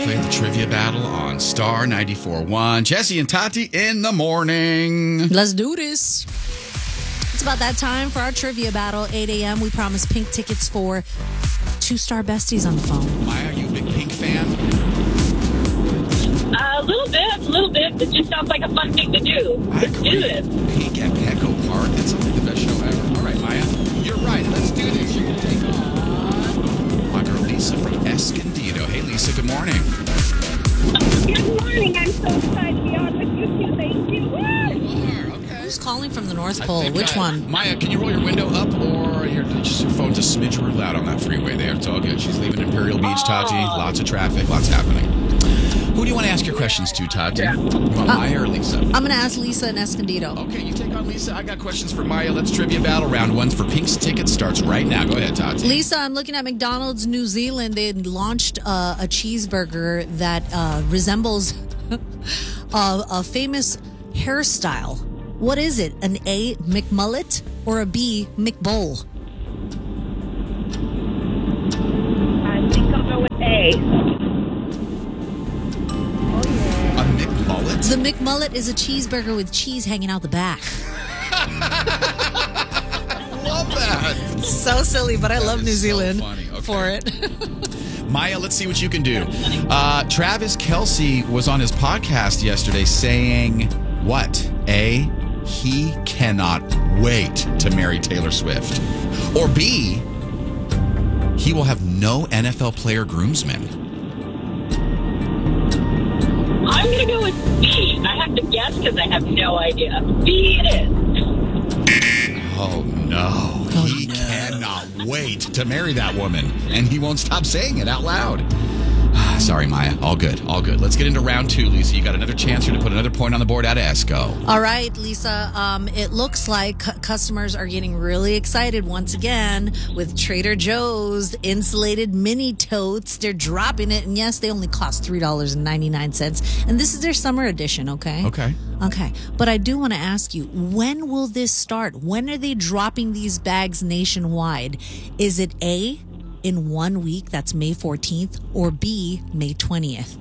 play the trivia battle on Star 94.1. Jesse and Tati in the morning. Let's do this. It's about that time for our trivia battle, 8 a.m. We promise pink tickets for two Star besties on the phone. Maya, are you a big Pink fan? A little bit. It just sounds like a fun thing to do. Let's do this. Pink at Petco Park. That sounds like the best show ever. All right, Maya, you're right. Let's do this. You can take on my girl Lisa from Escondido. Hey, Lisa, good morning. Good morning. I'm so excited to be on with you too. Thank you. Woo! Who's calling from the North Pole? Which one? Maya, can you roll your window up, or your phone's a smidge real loud on that freeway there? It's all good. She's leaving Imperial Beach, Tati. Lots of traffic, lots happening. Who do you want to ask your questions to, Tati? You want Maya or Lisa? I'm going to ask Lisa in Escondido. Okay, you take on Lisa. I got questions for Maya. Let's trivia battle. Round one for Pink's tickets starts right now. Go ahead, Tati. Lisa, I'm looking at McDonald's New Zealand. They launched a cheeseburger that resembles a famous hairstyle. What is it? An A, McMullet, or a B, McBowl? I think I'll go with A. A McMullet? The McMullet is a cheeseburger with cheese hanging out the back. Love that. So silly, but I love is New so Zealand funny. Okay. for it. Maya, let's see what you can do. Travis Kelce was on his podcast yesterday saying what? A, he cannot wait to marry Taylor Swift. Or B, he will have no NFL player groomsmen. I'm going to go with B. I have to guess because I have no idea. B it is. Oh, no. He cannot wait to marry that woman. And he won't stop saying it out loud. Sorry, Maya. All good. All good. Let's get into round two, Lisa. You got another chance here to put another point on the board out of Esco. All right, Lisa. It looks like customers are getting really excited once again with Trader Joe's insulated mini totes. They're dropping it. And yes, they only cost $3.99. And this is their summer edition, okay? Okay. Okay. But I do want to ask you, when will this start? When are they dropping these bags nationwide? Is it A, in 1 week, that's May 14th, or B, May 20th?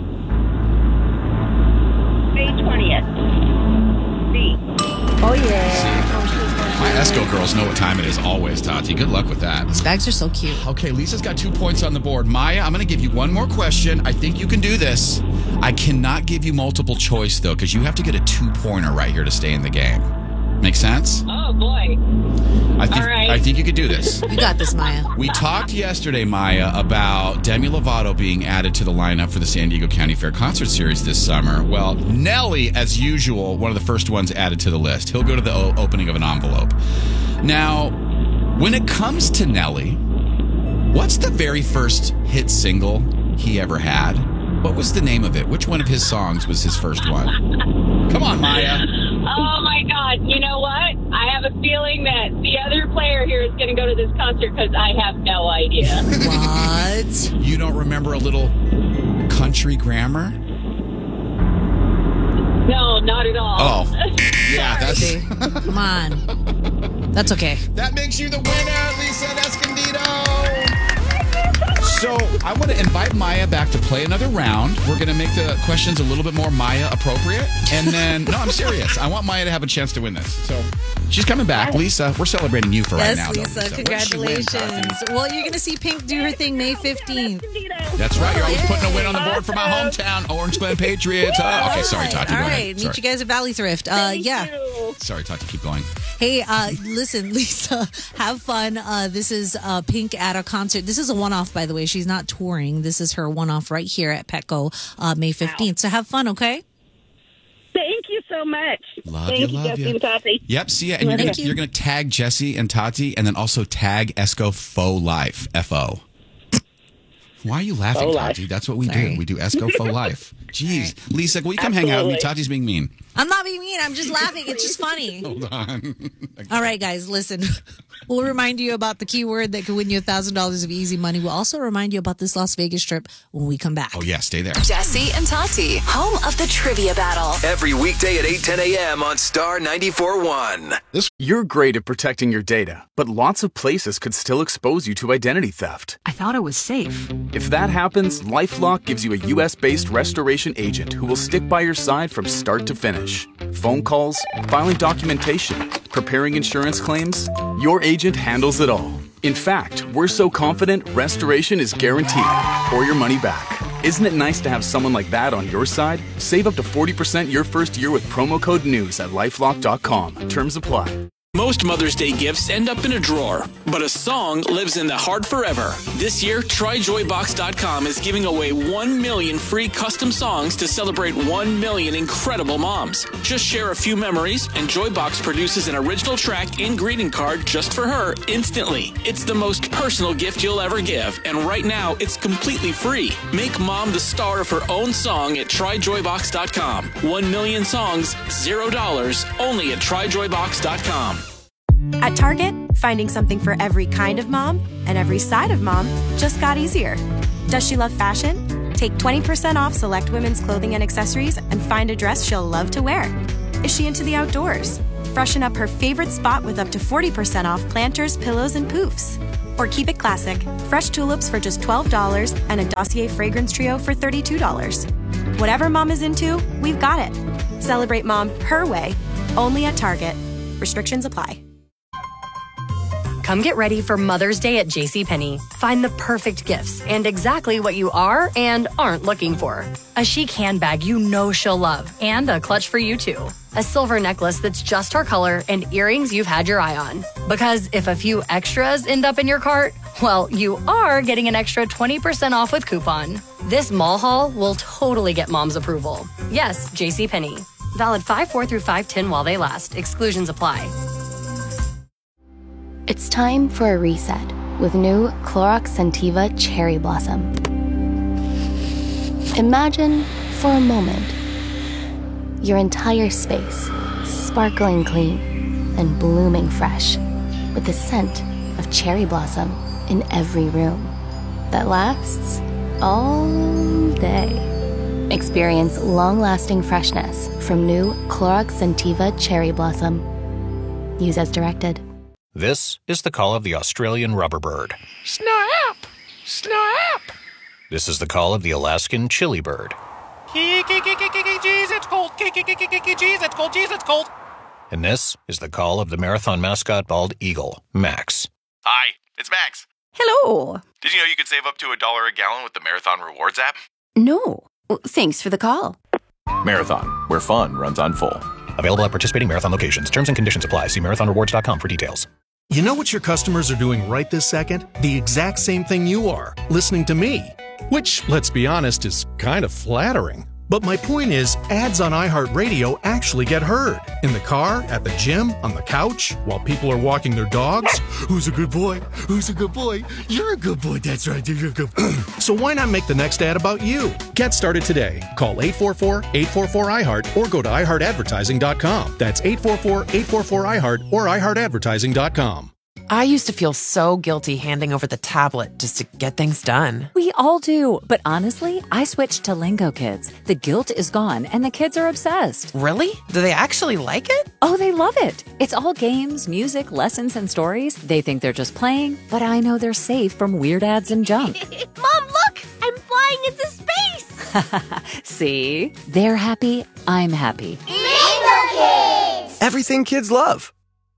May 20th. B. Oh, yeah. My Esco girls know what time it is always, Tati. Good luck with that. These bags are so cute. Okay, Lisa's got 2 points on the board. Maya, I'm going to give you one more question. I think you can do this. I cannot give you multiple choice, though, because you have to get a 2-pointer right here to stay in the game. Make sense? Oh, boy. I right. think you could do this. You got this, Maya. We talked yesterday, Maya, about Demi Lovato being added to the lineup for the San Diego County Fair Concert Series this summer. Well, Nelly, as usual, one of the first ones added to the list. He'll go to the opening of an envelope. Now, when it comes to Nelly, what's the very first hit single he ever had? What was the name of it? Which one of his songs was his first one? Come on, Maya. Oh, my God. You know what? I have a feeling that the other player here is going to go to this concert because I have no idea. What? You don't remember a little country grammar? No, not at all. Oh, yeah, that's... See? Come on. That's okay. That makes you the winner, Lisa Escondido. So I want to invite Maya back to play another round. We're going to make the questions a little bit more Maya appropriate. And then, no, I'm serious. I want Maya to have a chance to win this. So she's coming back. Lisa, we're celebrating you for right now. Yes, Lisa, congratulations. Well, you're going to see Pink do her thing May 15th. That's right. You're always putting a win on the board for my hometown, Orange Glen Patriots. Okay, sorry, Tati. All Go right, ahead. meet Sorry. you guys at Valley Thrift. Yeah. Sorry, Tati. Keep going. Hey, listen, Lisa, have fun. This is Pink at a concert. This is a one-off, by the way. She's not touring. This is her one-off right here at Petco May 15th. So have fun, okay? Thank you so much. Love Thank you, you, love Jesse you. and Tati. Yep, see ya. And you're gonna tag Jesse and Tati, and then also tag Esco Faux Life, F-O. Why are you laughing, Faux Tati? life. That's what we Sorry. do. We do Esco Faux Life. Jeez. Lisa, will you come hang out with me? Absolutely. Tati's being mean. I'm not being mean. I'm just laughing. It's just funny. Hold on. All right, guys, listen. We'll remind you about the keyword that could win you $1,000 of easy money. We'll also remind you about this Las Vegas trip when we come back. Oh, yeah, stay there. Jesse and Tati, home of the Trivia Battle. Every weekday at 8:10 a.m. on Star 94.1. You're great at protecting your data, but lots of places could still expose you to identity theft. I thought it was safe. If that happens, LifeLock gives you a U.S.-based restoration agent who will stick by your side from start to finish. Phone calls, filing documentation, preparing insurance claims, your agent handles it all. In fact, we're so confident restoration is guaranteed or your money back. Isn't it nice to have someone like that on your side? Save up to 40% your first year with promo code NEWS at LifeLock.com. Terms apply. Most Mother's Day gifts end up in a drawer, but a song lives in the heart forever. This year, TryJoyBox.com is giving away 1 million free custom songs to celebrate 1 million incredible moms. Just share a few memories, and Joybox produces an original track and greeting card just for her instantly. It's the most personal gift you'll ever give, and right now, it's completely free. Make mom the star of her own song at TryJoyBox.com. 1 million songs, $0, only at TryJoyBox.com. At Target, finding something for every kind of mom and every side of mom just got easier. Does she love fashion? Take 20% off select women's clothing and accessories and find a dress she'll love to wear. Is she into the outdoors? Freshen up her favorite spot with up to 40% off planters, pillows, and poofs. Or keep it classic, fresh tulips for just $12 and a Dossier fragrance trio for $32. Whatever mom is into, we've got it. Celebrate mom her way, only at Target. Restrictions apply. Come get ready for Mother's Day at JCPenney. Find the perfect gifts and exactly what you are and aren't looking for. A chic handbag you know she'll love and a clutch for you too. A silver necklace that's just her color and earrings you've had your eye on. Because if a few extras end up in your cart, well, you are getting an extra 20% off with coupon. This mall haul will totally get mom's approval. Yes, JCPenney. Valid 5/4 through 5/10 while they last. Exclusions apply. It's time for a reset with new Clorox Scentiva Cherry Blossom. Imagine, for a moment, your entire space sparkling clean and blooming fresh with the scent of cherry blossom in every room that lasts all day. Experience long-lasting freshness from new Clorox Scentiva Cherry Blossom. Use as directed. This is the call of the Australian rubber bird. Snap! Snap! This is the call of the Alaskan chili bird. Jeez, it's cold. Jeez, it's cold. Jeez, it's cold. And this is the call of the marathon mascot bald eagle, Max. Hi, it's Max. Hello. Did you know you could save up to $1 a gallon with the Marathon Rewards app? No. Thanks for the call. Marathon, where fun runs on full. Available at participating Marathon locations. Terms and conditions apply. See marathonrewards.com for details. You know what your customers are doing right this second? The exact same thing you are, listening to me. Which, let's be honest, is kind of flattering. But my point is, ads on iHeartRadio actually get heard. In the car, at the gym, on the couch, while people are walking their dogs. Who's a good boy? Who's a good boy? You're a good boy. That's right. You're a good boy. So why not make the next ad about you? Get started today. Call 844-844-iHeart or go to iHeartAdvertising.com. That's 844-844-iHeart or iHeartAdvertising.com. I used to feel so guilty handing over the tablet just to get things done. We all do. But honestly, I switched to Lingo Kids. The guilt is gone and the kids are obsessed. Really? Do they actually like it? Oh, they love it. It's all games, music, lessons, and stories. They think they're just playing, but I know they're safe from weird ads and junk. Mom, look! I'm flying into space! See? They're happy. I'm happy. Lingo Kids! Everything kids love.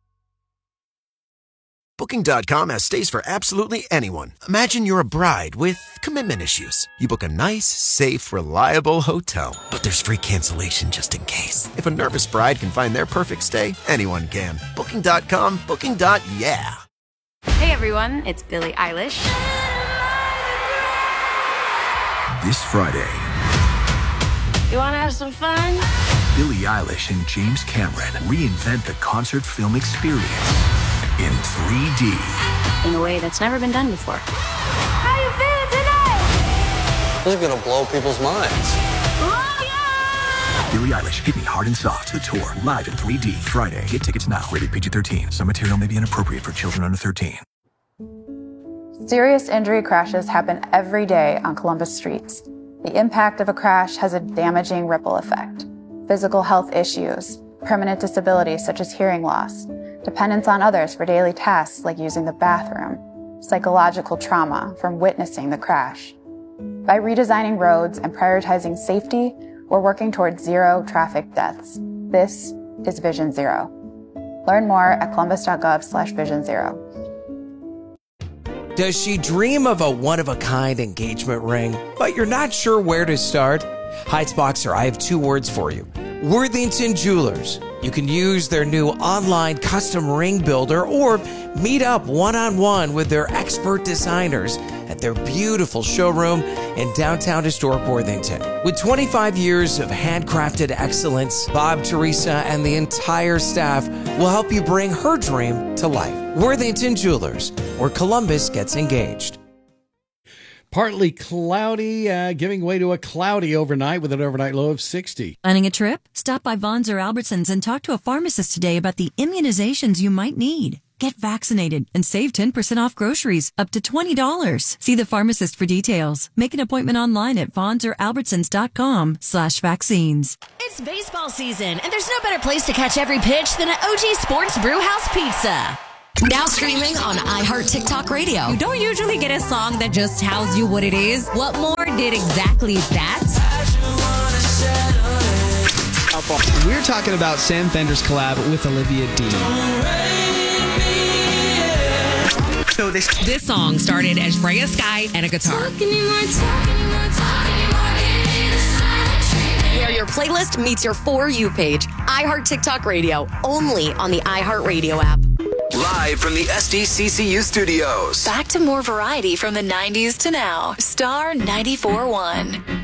Booking.com has stays for absolutely anyone. Imagine you're a bride with commitment issues. You book a nice, safe, reliable hotel. But there's free cancellation just in case. If a nervous bride can find their perfect stay, anyone can. Booking.com, booking.yeah. Hey everyone, it's Billie Eilish. This Friday, You wanna have some fun? Billie Eilish and James Cameron reinvent the concert film experience in 3D. In a way that's never been done before. How you feeling tonight? This is gonna blow people's minds. Oh, yeah! Billie Eilish, Hit Me Hard and Soft, the tour, live in 3D, Friday. Get tickets now. Rated PG-13. Some material may be inappropriate for children under 13. Serious injury crashes happen every day on Columbus streets. The impact of a crash has a damaging ripple effect. Physical health issues, permanent disabilities such as hearing loss, dependence on others for daily tasks like using the bathroom, psychological trauma from witnessing the crash. By redesigning roads and prioritizing safety, we're working towards zero traffic deaths. This is Vision Zero. Learn more at columbus.gov/Vision Zero. Does she dream of a one-of-a-kind engagement ring, but you're not sure where to start? Heights Boxer, I have 2 words for you. Worthington Jewelers. You can use their new online custom ring builder or meet up one-on-one with their expert designers at their beautiful showroom in downtown historic Worthington. With 25 years of handcrafted excellence, Bob, Teresa, and the entire staff will help you bring her dream to life. Worthington Jewelers, where Columbus gets engaged. Partly cloudy, giving way to a cloudy overnight with an overnight low of 60. Planning a trip? Stop by Vons or Albertsons and talk to a pharmacist today about the immunizations you might need. Get vaccinated and save 10% off groceries, up to $20. See the pharmacist for details. Make an appointment online at vonsoralbertsons.com/vaccines. It's baseball season, and there's no better place to catch every pitch than at OG Sports Brewhouse Pizza. Now streaming on iHeart TikTok Radio. You don't usually get a song that just tells you what it is. What more did exactly that? We're talking about Sam Fender's collab with Olivia Dean. So this song started as Freya Sky and a guitar. Where your playlist meets your For You page. iHeart TikTok Radio, only on the iHeart Radio app. Live from the SDCCU studios. Back to more variety from the 90s to now. Star 94.1.